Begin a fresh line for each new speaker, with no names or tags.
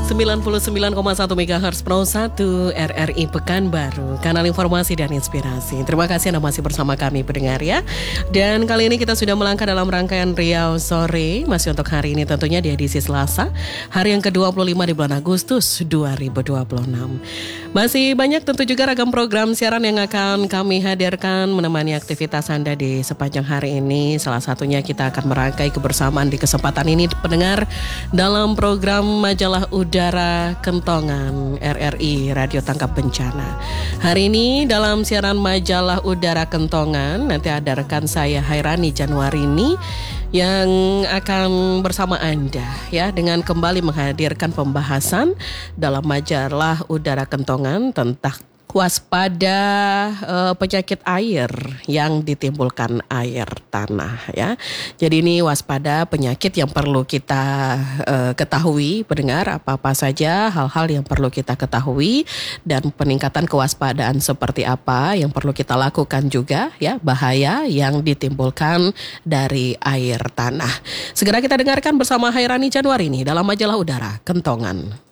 99,1 MHz Pro 1 RRI Pekanbaru, kanal informasi dan inspirasi. Terima kasih Anda masih bersama kami pendengar ya. Dan kali ini kita sudah melangkah dalam rangkaian Riau Sore. Masih untuk hari ini tentunya di edisi Selasa, hari yang ke-25 di bulan Agustus 2026. Masih banyak tentu juga ragam program siaran yang akan kami hadirkan menemani aktivitas Anda di sepanjang hari ini. Salah satunya kita akan merangkai kebersamaan di kesempatan ini pendengar dalam program Majalah Udara Kentongan RRI Radio Tangkap Bencana. Hari ini dalam siaran Majalah Udara Kentongan nanti ada rekan saya Hairani Januarini yang akan bersama Anda ya dengan kembali menghadirkan pembahasan dalam Majalah Udara Kentongan tentang waspada penyakit air yang ditimbulkan air tanah ya. Jadi ini waspada penyakit yang perlu kita ketahui pendengar, apa-apa saja hal-hal yang perlu kita ketahui dan peningkatan kewaspadaan seperti apa yang perlu kita lakukan juga ya, bahaya yang ditimbulkan dari air tanah. Segera kita dengarkan bersama Hairani Januarini dalam Majalah Udara Kentongan.